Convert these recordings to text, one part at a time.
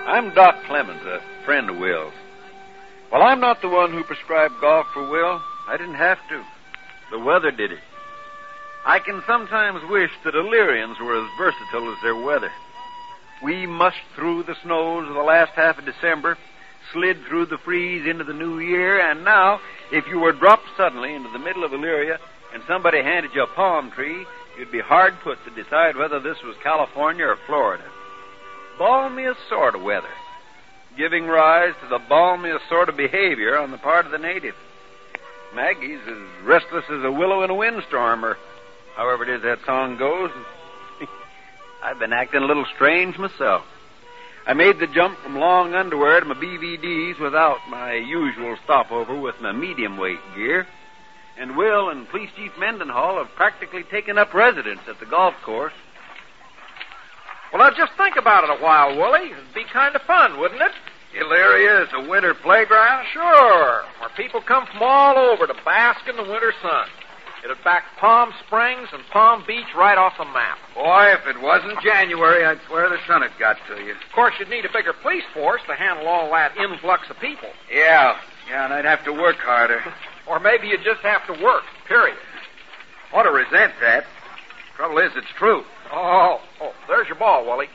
I'm Doc Clemens, a friend of Will's. Well, I'm not the one who prescribed golf for Will. I didn't have to. The weather did it. I can sometimes wish that Illyrians were as versatile as their weather. We mushed through the snows of the last half of December, slid through the freeze into the new year, and now, if you were dropped suddenly into the middle of Illyria and somebody handed you a palm tree, you'd be hard put to decide whether this was California or Florida. Balmiest sort of weather, giving rise to the balmiest sort of behavior on the part of the native. Maggie's as restless as a willow in a windstorm, or however it is that song goes. I've been acting a little strange myself. I made the jump from long underwear to my BVDs without my usual stopover with my medium-weight gear. And Will and Police Chief Mendenhall have practically taken up residence at the golf course. Well, now just think about it a while, Willie. It'd be kind of fun, wouldn't it? Illyria is a winter playground? Sure, where people come from all over to bask in the winter sun. It'd back Palm Springs and Palm Beach right off the map. Boy, if it wasn't January, I'd swear the sun had got to you. Of course, you'd need a bigger police force to handle all that influx of people. Yeah, and I'd have to work harder. Or maybe you'd just have to work, period. Ought to resent that. Trouble is, it's true. Oh, there's your ball, Willie.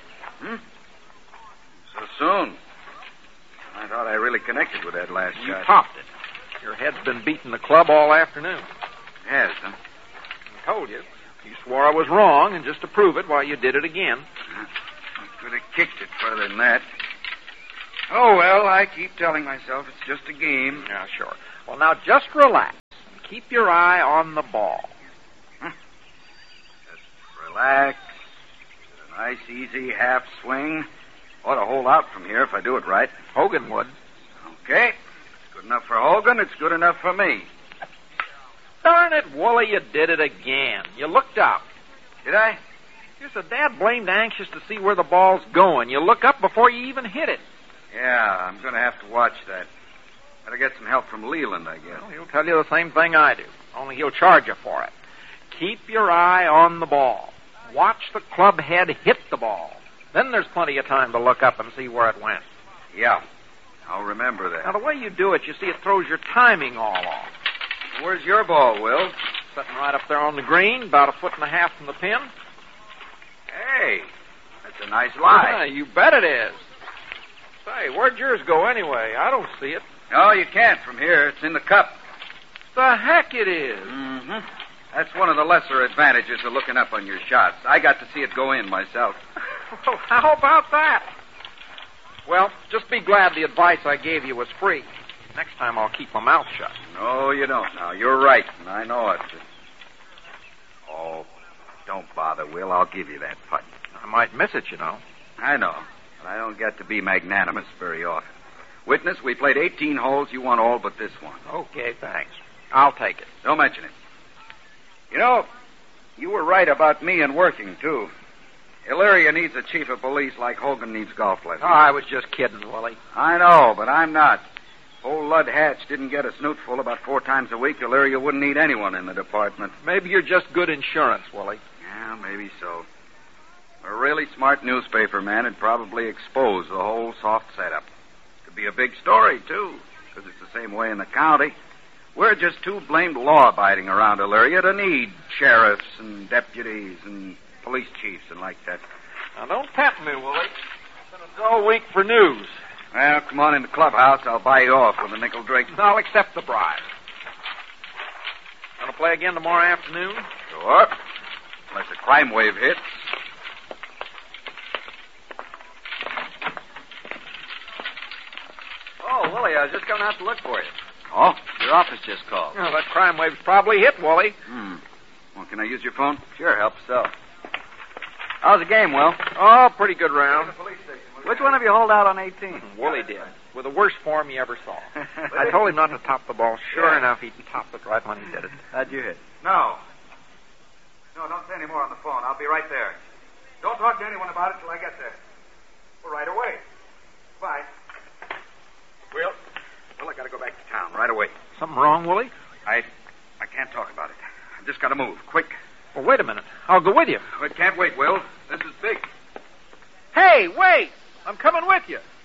So soon. I thought I really connected with that last You shot. topped it. Your head's been beating the club all afternoon. Yes, huh? I told you. You swore I was wrong, and just to prove it, why, you did it again. I could have kicked it further than that. Oh, well, I keep telling myself it's just a game. Yeah, sure. Well, now, just relax. And keep your eye on the ball. Just relax. A nice, easy half swing. Ought to hold out from here if I do it right. Hogan would. Okay. It's good enough for Hogan. It's good enough for me. Darn it, Wooly, you did it again. You looked up. Did I? You're so dad-blamed anxious to see where the ball's going. You look up before you even hit it. Yeah, I'm going to have to watch that. Better get some help from Leland, I guess. Well, he'll tell you the same thing I do, only he'll charge you for it. Keep your eye on the ball. Watch the club head hit the ball. Then there's plenty of time to look up and see where it went. Yeah, I'll remember that. Now, the way you do it, you see, it throws your timing all off. Where's your ball, Will? Sitting right up there on the green, about 1.5 feet from the pin. Hey, that's a nice lie. You bet it is. Say, where'd yours go anyway? I don't see it. No, you can't from here. It's in the cup. The heck it is. Mm-hmm. That's one of the lesser advantages of looking up on your shots. I got to see it go in myself. Well, how about that? Well, just be glad the advice I gave you was free. Next time I'll keep my mouth shut. No, you don't now. You're right, and I know it. Oh, don't bother, Will. I'll give you that putt. I might miss it, you know. I know, but I don't get to be magnanimous very often. Witness, we played 18 holes. You won all but this one. Okay, thanks. I'll take it. Don't mention it. You know, you were right about me and working, too. Illyria needs a chief of police like Hogan needs golf lessons. Oh, I was just kidding, Willie. I know, but I'm not. Old Lud Hatch didn't get a snootful about 4 times a week. Illyria wouldn't need anyone in the department. Maybe you're just good insurance, Willie. Yeah, maybe so. A really smart newspaper man would probably expose the whole soft setup. Could be a big story, too, because it's the same way in the county. We're just too blamed law-abiding around Illyria to need sheriffs and deputies and police chiefs and like that. Now, don't tempt me, Willie. It's been a dull week for news. Well, come on in the clubhouse. I'll buy you off with a nickel drink. I'll accept the bribe. Gonna play again tomorrow afternoon? Sure. Unless a crime wave hits. Oh, Willie, I was just coming out to look for you. Oh? Your office just called. Oh, that crime wave's probably hit, Willie. Well, can I use your phone? Sure, help so. How's the game, Will? Oh, pretty good round. Which one of you hold out on 18? Willie did. With the worst form you ever saw. I told him not to top the ball. Sure enough, he topped it right when he did it. How'd you hit? No. No, don't say any more on the phone. I'll be right there. Don't talk to anyone about it till I get there. Well, right away. Bye. Well, I gotta go back to town right away. Something wrong, Willie? I can't talk about it. I've just gotta move. Quick. Well, wait a minute. I'll go with you. It can't wait, Will. This is big. Hey, wait! I'm coming with you.